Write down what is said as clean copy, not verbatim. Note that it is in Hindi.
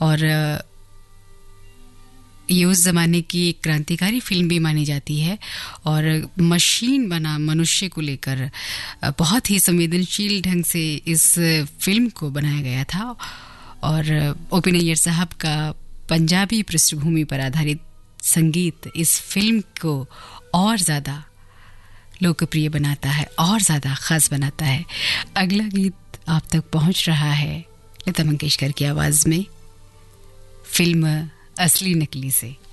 और ये उस ज़माने की एक क्रांतिकारी फिल्म भी मानी जाती है और मशीन बना मनुष्य को लेकर बहुत ही संवेदनशील ढंग से इस फिल्म को बनाया गया था। और ओ.पी. नैयर साहब का पंजाबी पृष्ठभूमि पर आधारित संगीत इस फिल्म को और ज़्यादा लोकप्रिय बनाता है और ज़्यादा ख़ास बनाता है। अगला गीत आप तक पहुंच रहा है लता मंगेशकर की आवाज़ में, फिल्म असली नकली से।